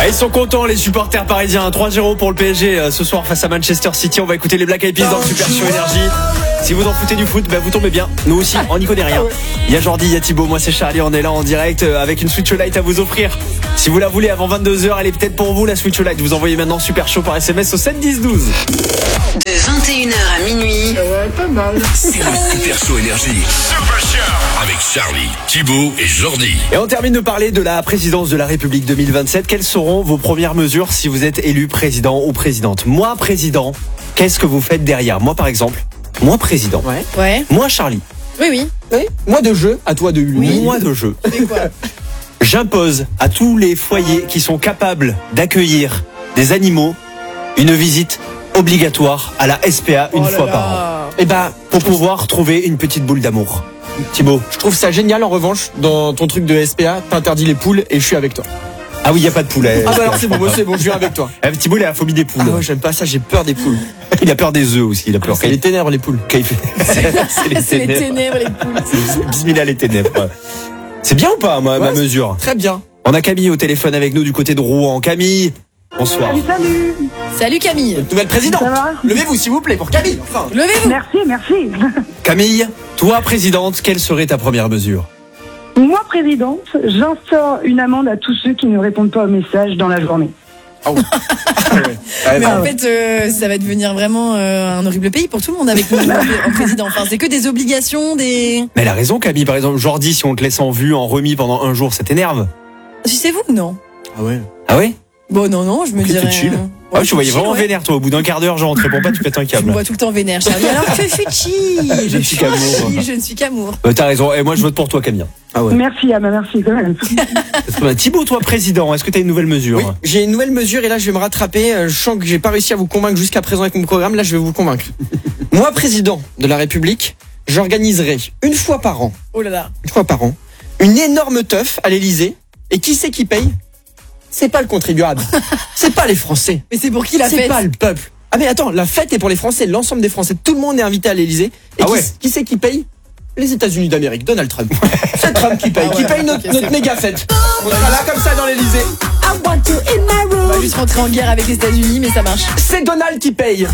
Ah, ils sont contents les supporters parisiens. 3-0 pour le PSG ce soir face à Manchester City. On va écouter les Black Eyed Peas dans le Super Show Énergie. Si vous en foutez du foot, vous tombez bien. Nous aussi, on n'y connaît rien. Il y a Jordi, il y a Thibaut, moi c'est Charlie. On est là en direct avec une Switch Lite à vous offrir. Si vous la voulez avant 22h, elle est peut-être pour vous la Switch Lite. Vous envoyez maintenant Super Show par SMS au 7 10 12. De 21h à minuit. Pas mal. C'est le Super Show Énergie. Super Show avec Charlie, Thibaut et Jordi. Et on termine de parler de la présidence de la République 2027. Quelles seront vos premières mesures si vous êtes élu président ou présidente? Moi, président, qu'est-ce que vous faites derrière? Moi, par exemple, moi, président. Ouais. Moi, Charlie. Oui. Moi de jeu, à toi de lui. Moi de jeu. C'est quoi? J'impose à tous les foyers qui sont capables d'accueillir des animaux une visite obligatoire à la SPA une fois par an. Et bah, Pour pouvoir trouver une petite boule d'amour. Thibaut. je trouve ça génial en revanche, dans ton truc de SPA, t'interdis les poules et je suis avec toi. Ah oui, il n'y a pas de poulet. Ah bah alors c'est bon, je viens avec toi. Thibaut, il a la phobie des poules. Ah ouais, j'aime pas ça, j'ai peur des poules. Il a peur des œufs aussi. Il a peur C'est les ténèbres les poules. C'est C'est les ténèbres, les poules. Bismillah les ténèbres. C'est bien ou pas ma mesure? Très bien. On a Camille au téléphone avec nous du côté de Rouen. Camille, bonsoir. Salut. Salut Camille. Nouvelle présidente. Ça va? Levez-vous s'il vous plaît pour Camille. Enfin. Levez-vous. Merci. Camille, toi présidente, quelle serait ta première mesure? Moi, présidente, j'instaure une amende à tous ceux qui ne répondent pas aux messages dans la journée. Mais en fait, ça va devenir vraiment un horrible pays pour tout le monde avec nous en président. Enfin, c'est que des obligations, des. Mais elle a raison Camille, par exemple, Jordi, si on te laisse en vue, en remis pendant un jour, ça t'énerve? Sucez-vous? Non. Ah ouais? Bon, non, je me Ok, dirais. t'es chill. Ouais, Tu voyais chill, vraiment ouais. vénère toi, au bout d'un quart d'heure, genre on te répond pas, tu pètes un Je me câble. vois tout le temps vénère, Charlie. Alors que je suis chill. Je suis qu'amour. Je ne suis qu'amour. T'as raison, et moi je vote pour toi Camille. Merci, merci quand même. Thibaut, toi président, est-ce que t'as une nouvelle mesure? Oui, j'ai une nouvelle mesure et là je vais me rattraper. Je sens que j'ai pas réussi à vous convaincre jusqu'à présent avec mon programme. Là je vais vous convaincre. Moi président de la République, j'organiserai une fois par an, Oh là là. une énorme teuf à l'Élysée. Et qui c'est qui paye? C'est pas le contribuable. C'est pas les Français. Mais c'est pour qui la C'est fête? pas le peuple. Ah mais attends, la fête est pour les Français, l'ensemble des Français. Tout le monde est invité à l'Élysée. Et Ah ouais. qui c'est qui paye? Les États-Unis d'Amérique, Donald Trump. C'est Trump qui paye, Ah ouais, qui paye ok, notre méga fête. On sera là comme ça dans l'Élysée. On va juste rentrer en guerre avec les États-Unis, mais ça marche. C'est Donald qui paye.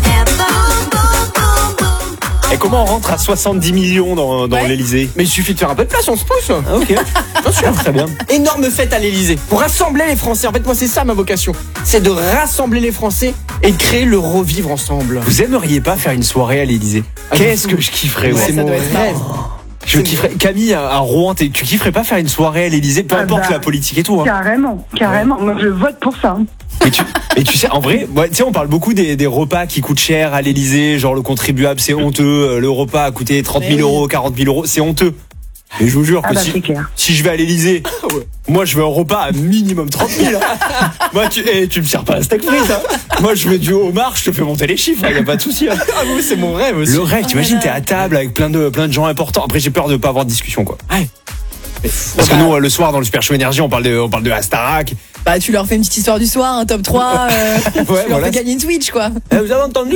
Et comment on rentre à 70 millions dans Ouais. l'Elysée? Mais il suffit de faire un peu de place, on se pousse. Ah ok, bien sûr, très bien. Énorme fête à l'Élysée pour rassembler les Français. En fait, moi, c'est ça ma vocation. C'est de rassembler les Français et de créer le revivre ensemble. Vous aimeriez pas faire une soirée à l'Elysée? Ah, Qu'est-ce que je kifferais, Ouais, ouais. C'est ça mon doit être rêve. Je kifferais. Camille à Rouen, tu kifferais pas faire une soirée à l'Elysée, peu Ah importe bah, la politique et tout. Hein. Carrément. Moi, je vote pour ça. Et tu sais, en vrai, tu sais, on parle beaucoup des repas qui coûtent cher à l'Elysée, genre le contribuable, c'est honteux. Le repas a coûté 30 000 euros, 40 000 euros, c'est honteux. Mais je vous jure que C'est clair. si je vais à l'Elysée, moi je veux un repas à minimum 30 000. Hein. Moi, tu me sers pas un steak frites. Hein. Moi je veux du homard, je te fais monter les chiffres, y a pas de souci. Hein. Ah oui, c'est mon rêve aussi. Le rêve, t'imagines, t'es à table avec plein de gens importants. Après, j'ai peur de pas avoir de discussion, quoi. Ouais. Parce que nous, le soir, dans le Super Show Énergie, on parle de la Starac. Bah, tu leur fais une petite histoire du soir, un top 3. Tu leur voilà. fais gagner une Switch, quoi. Vous avez entendu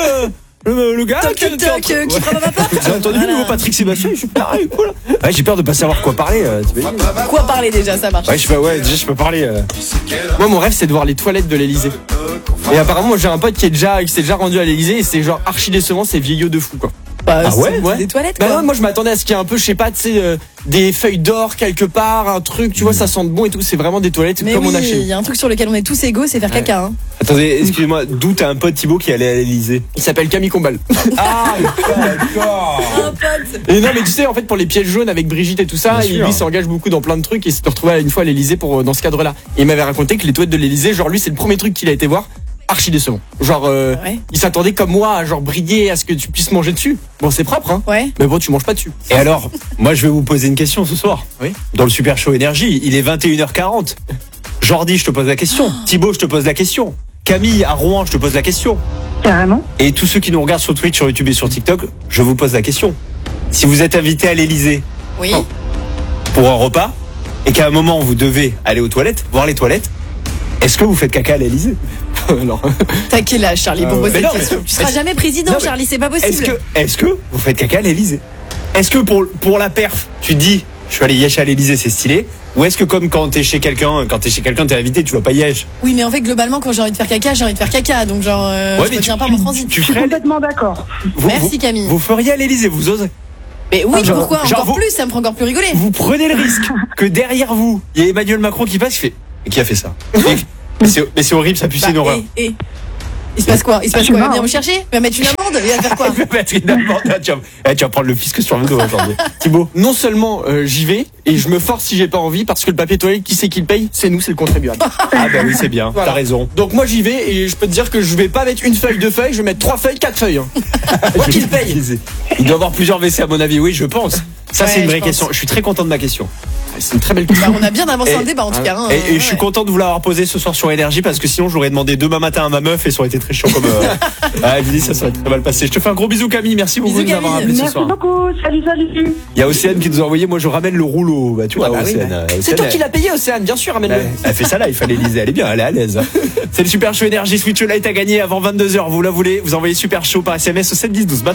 le gars Toc, toc, toc, qui frappe à ma porte. Vous avez entendu le nouveau Patrick Sébastien? Je suis pareil, cool. Ouais, j'ai peur de pas savoir quoi parler. T'imagines? Quoi parler déjà, ça marche. Ouais, déjà, je peux parler. Moi, mon rêve, c'est de voir les toilettes de l'Élysée. Et apparemment, moi, j'ai un pote qui s'est déjà rendu à l'Élysée et c'est genre archi décevant, c'est vieillot de fou, quoi. Bah, Ah ouais, c'est des toilettes, Bah quoi. non, moi je m'attendais à ce qu'il y ait un peu, je sais pas, tu sais, des feuilles d'or quelque part, un truc, tu vois, ça sent bon et tout. C'est vraiment des toilettes Mais comme oui, on a chez il nous. y a un truc sur lequel on est tous égaux, c'est faire caca. Hein. Attendez, excusez-moi, d'où t'as un pote Thibaut qui allait à l'Elysée? Il s'appelle Camille Combal. Ah, d'accord. Un pote. Et non, mais tu sais, en fait, pour les pièges jaunes avec Brigitte et tout ça, Bien sûr. lui s'engage beaucoup dans plein de trucs et s'est retrouvé une fois à l'Élysée pour dans ce cadre-là. Et il m'avait raconté que les toilettes de l'Élysée, genre lui, c'est le premier truc qu'il a été voir. Archi décevant. Genre, Ouais. il s'attendait comme moi à genre briller, à ce que tu puisses manger dessus. Bon, c'est propre, hein. Ouais. Mais bon, tu manges pas dessus. Et alors, moi je vais vous poser une question ce soir. Oui. Dans le Super Show Énergie, il est 21h40. Jordi, je te pose la question. Thibaut, je te pose la question. Camille, à Rouen, je te pose la question. Carrément. Et tous ceux qui nous regardent sur Twitch, sur YouTube et sur TikTok, je vous pose la question. Si vous êtes invité à l'Elysée Oui. pour un repas, et qu'à un moment vous devez aller aux toilettes, voir les toilettes, est-ce que vous faites caca à l'Elysée? Non. T'as quel âge, Charlie, pour poser mais non, cette question? mais- Tu seras jamais président, Non, mais- Charlie, c'est pas possible. Est-ce que vous faites caca à l'Elysée? Est-ce que pour la perf, tu dis je suis allé yesh à l'Elysée, c'est stylé. Ou est-ce que comme quand t'es chez quelqu'un, t'es invité, tu vas pas yesh? Oui, mais en fait, globalement, quand j'ai envie de faire caca, j'ai envie de faire caca. Donc, genre, je retiens pas mon transit. Tu Je suis ferais, complètement d'accord. Merci, Camille. vous feriez à l'Elysée, vous osez? Mais oui, Genre- pourquoi genre encore vous- plus? Ça me fera encore plus rigoler. Vous prenez le risque que derrière vous, il y a Emmanuel Macron qui passe, qui fait, mais qui a fait ça? Mais c'est horrible, ça pue, c'est une horreur. Il se passe quoi? Il va suis venir mort. me chercher? Il va mettre une amende? Il va faire quoi? Il va mettre une amende. Tu vas prendre le fisc sur le dos aujourd'hui. Thibaut. Non seulement j'y vais et je me force si j'ai pas envie parce que le papier toilette, qui c'est qui le paye? C'est nous, c'est le contribuable. Ah bah oui, c'est bien, Voilà. t'as raison. Donc moi j'y vais et je peux te dire que je vais pas mettre une feuille, deux feuilles, je vais mettre 3 feuilles, 4 feuilles. Hein. Moi qui le paye. Il doit y avoir plusieurs WC à mon avis, oui, je pense. Ça, Ouais, c'est une vraie je pense. question. Je suis très content de ma question. C'est une très belle question. Bah, on a bien avancé dans Et- le débat en tout cas. Hein, Et je suis ouais. content de vous l'avoir posé ce soir sur Énergie parce que sinon j'aurais demandé demain matin à ma meuf et ça aurait été très chiant comme. Ah, je dis ça va très mal passer. Je te fais un gros bisou Camille, merci beaucoup Bisous, de nous avoir Camille. appelé ce Merci soir. beaucoup. Salut. Il y a Océane qui nous a envoyé, moi je ramène le rouleau. Bah tu vois, Bah oui, Océane. bah. Océane, C'est toi elle- qui l'as payé, Océane, bien sûr, amène-le. Elle fait ça là, il fallait l'Elysée, elle est bien, elle est à l'aise. C'est le Super Show Énergie Switch Light à gagner avant 22h. Vous la voulez, vous envoyez Super Show par SMS au 7 10 12. Maintenant,